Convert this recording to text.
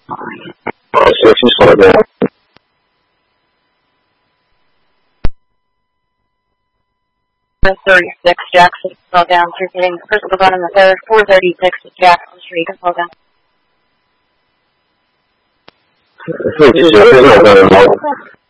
学习所的。 36 Jackson, slow down through hitting the crystal gun in the third. 436 Jackson Street, slow down. 是学会了的。